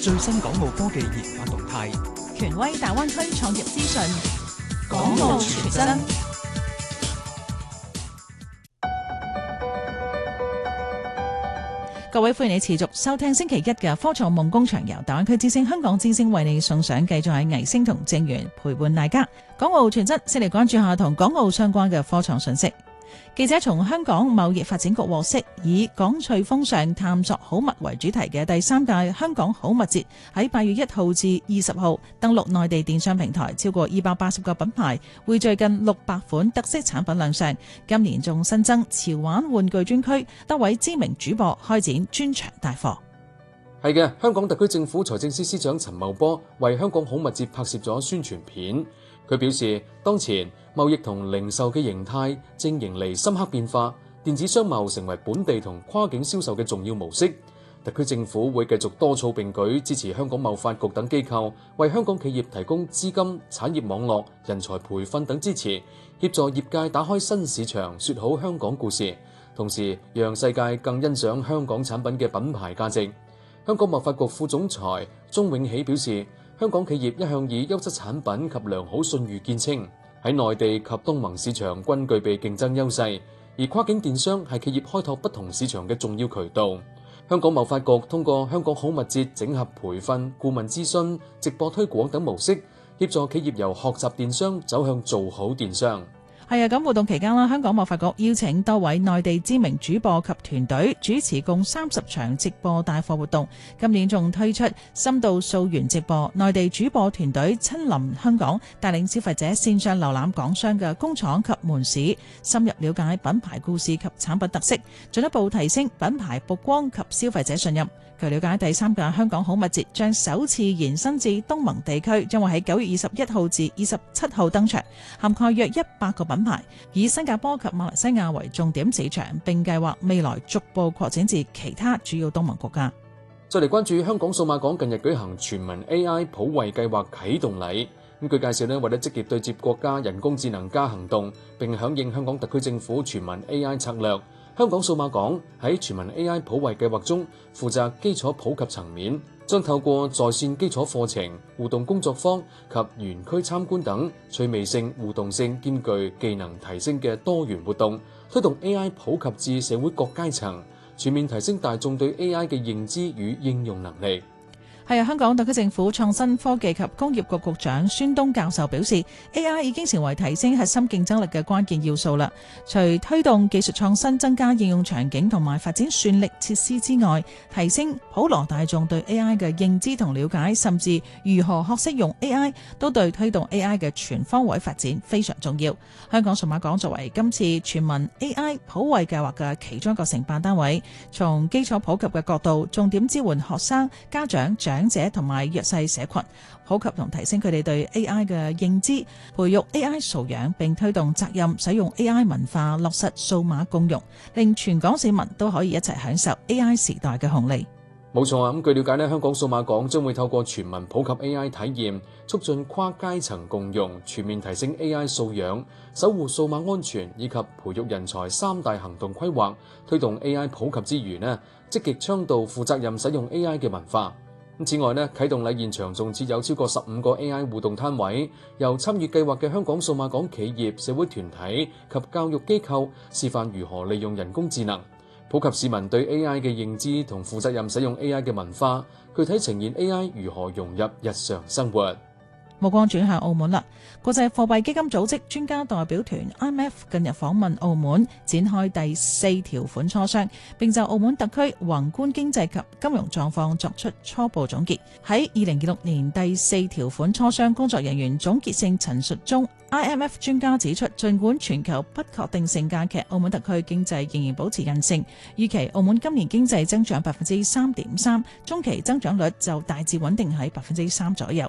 最新港澳科技研發動態， 權威大灣區創業資訊， 港澳傳真。 各位歡迎你持續收聽星期一嘅科創夢工場，由大灣區之聲、香港之聲為你送上，繼續喺藝星同正源陪伴大家。港澳傳真先嚟關注下同港澳相關嘅科創信息。記者從香港貿易發展局獲悉，以港趣風尚探索好物為主題嘅第3屆香港好物節喺8月1號至20號登陸內地電商平台，超過280個品牌匯聚近600款特色產品亮相。今年仲新增潮玩玩具專區，多位知名主播開展專場帶貨。 係嘅，香港特區政府財政司司長陳茂波為香港好物節拍攝咗宣傳片。佢表示，當前貿易同零售嘅形態正迎嚟深刻變化，電子商貿成為本地同跨境銷售嘅重要模式。特區政府會繼續多措並舉，支持香港貿發局等機構，為香港企業提供資金、產業網絡、人才培訓等支持，協助業界打開新市場，說好香港故事，同時讓世界更欣賞香港產品嘅品牌價值。香港貿發局副總裁鍾永喜表示，香港企業一向以優質產品及良好信譽見稱，喺內地及東盟市場均具備競爭優勢，而跨境電商係企業開拓不同市場嘅重要渠道。香港貿發局通過香港好物節整合培訓、顧問諮詢、直播推廣等模式，協助企業由學習電商走向做好電商。 係啊，咁活動期間啦，香港貿發局邀請多位內地知名主播及團隊主持共30場直播帶貨活動。今年仲推出深度溯源直播，內地主播團隊親臨香港，帶領消費者線上瀏覽港商嘅工廠及門市，深入了解品牌故事及產品特色，進一步提升品牌曝光及消費者信任。據了解，第3屆香港好物節將首次延伸至東盟地區，將會喺9月21號至27號登場，涵蓋約100個品牌，以新加坡及馬來西亞為重點市場，並計劃未來逐步擴展至其他主要東盟國家。 再嚟關注香港數碼港近日舉行全民 AI 普惠計劃啟動禮。據介紹，為咗積極對接國家人工智能加行動，並響應香港特區政府全民 AI 策略，香港數碼港喺全民 AI 普惠計劃中負責基礎普及層面，將透過在線基礎課程、互動工作坊及園區參觀等趣味性、互動性兼具技能提升嘅多元活動，推動 AI 普及至社會各階層，全面提升大眾對 AI 嘅認知與應用能力。 係啊，香港特區政府創新科技及工業局局長孫東教授表示 ，AI 已經成為提升核心競爭力嘅關鍵要素啦。除推動技術創新、增加應用場景同埋發展算力設施之外，提升普羅大眾對 AI 嘅認知同了解，甚至如何學識用 AI， 都對推動 AI 嘅全方位發展非常重要。香港數碼港作為今次全民 AI 普惠計劃嘅其中一個承辦單位，從基礎普及嘅角度，重點支援學生、家長、長者同埋弱勢社群，普及同提升佢哋對 AI 嘅認知，培育 AI 素養，並推動責任使用 AI 文化，落實數碼共融，令全港市民都可以一齊享受 AI 時代嘅紅利。 冇錯啊！據了解，香港數碼港將會透過全民普及 AI 體驗，促進跨階層共融，全面提升 AI 素養，守護數碼安全以及培育人才3大行動規劃，推動 AI 普及之餘積極倡導負責任使用 AI 嘅文化。此外啟動禮現場仲設有超過15個 AI 互動攤位，由參與計劃嘅香港數碼港企業、社會團體及教育機構示範如何利用人工智能，普及市民對 AI 嘅認知同負責任使用 AI 嘅文化，具體呈現 AI 如何融入日常生活。 目光轉向澳門啦，國際貨幣基金組織專家代表團 IMF 近日訪問澳門，展開第4條款磋商，並就澳門特區宏觀經濟及金融狀況作出初步總結。喺2026年第4條款磋商工作人員總結性陳述中，IMF 專家指出，儘管全球不確定性加劇，澳門特區經濟仍然保持韌性，預期澳門今年經濟增長3.3%，中期增長率就大致穩定喺3%左右。